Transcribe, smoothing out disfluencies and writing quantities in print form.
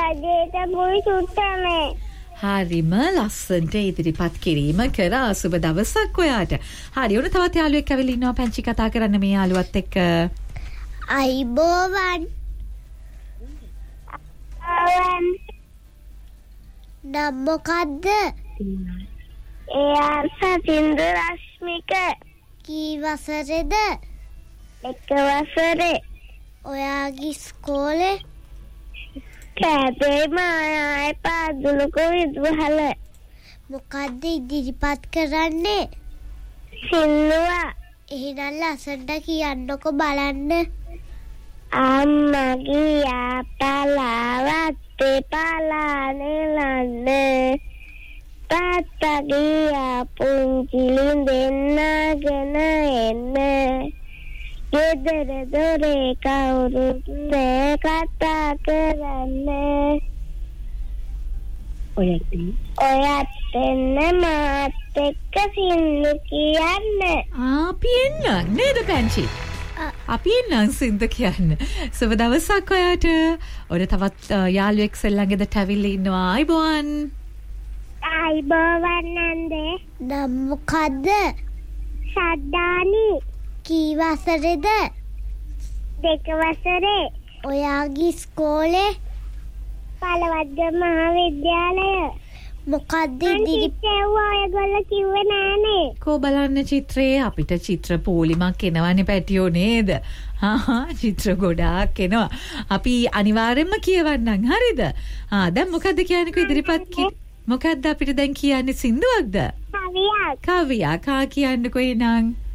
රජයට මුයි සුට්ටනේ. හරිම ලස්සනට ඉදිරිපත් කිරීම කරා. සුබ දවසක් ඔයාට. හරි ඔන්න තවත් යාළුවෙක් ඇවිල්ලා ඉන්නවා පැංචි කතා කරන්න මේ යාළුවත් එක්ක. අයිබෝවන්. නම් මොකද්ද? එයා සතින්දු රශ්මික. කී වසරේද? 1 වසරේ. ඔයාගේ ඉස්කෝලේ කැපේ මායි පාදුලකෝ විදුහල. මොකද්ද ඉදිරිපත් කරන්නේ? සින්දුවා. එහෙනම් ලස්සනට කියන්නකො බලන්න. අම්මගේ යාපලාවත් පලානේ ලන්න. තාත්තගේ පුංචිලින් දෙන්නගෙන එන්න. ගෙදර දොරේ කවුරුත් නෑ කතා කරන්න. ඔයත් එන්න මාත් එක්ක සින්දු කියන්න. අපි එන්න නේද පැංචි? අපි එන්න සින්දු කියන්න. සුබ දවසක් ඔයාට. ඔන්න තවත් යාළුවෙක් සෙල්ලංගෙදට ඇවිල්ලා ඉන්නවා. අයිබෝන්. අයිබෝවන් නන්දේ. නම් මොකද්ද? ශද්දානි. කී වසරේද? 2 වසරේ. ඔයාගේ ඉස්කෝලේ පළවත්ගම මහාවිද්‍යාලය. මොකද්ද ඉතින් ඔයගොල්ලෝ කිව්වේ නෑනේ. කෝ බලන්න චිත්‍රේ අපිට චිත්‍ර පොලිමක් එනවනේ පැටියෝ නේද? චිත්‍ර ගොඩාක් එනවා. අපි අනිවාර්යෙන්ම කියවන්නම්. හරිද? දැන් මොකද්ද කියන්නේ ඉදිරිපත් මොකද්ද අපිට දැන් කියන්නේ සින්දුවක්ද? කවියක්. කවියක්. කියන්නකෝ එනං.